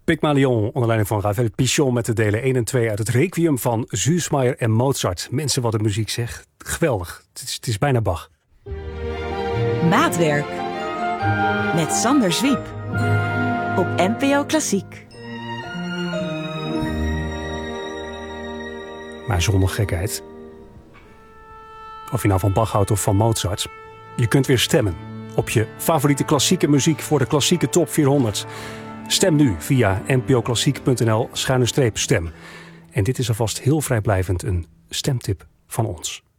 Pygmalion onder leiding van Ravel Pichon met de delen 1 en 2 uit het Requiem van Süssmayr en Mozart. Mensen, wat de muziek zegt. Geweldig. Het is bijna Bach. Maatwerk met Sander Zwiep op NPO Klassiek. Maar zonder gekheid. Of je nou van Bach houdt of van Mozart. Je kunt weer stemmen op je favoriete klassieke muziek voor de klassieke top 400. Stem nu via npoklassiek.nl/stem. En dit is alvast heel vrijblijvend een stemtip van ons.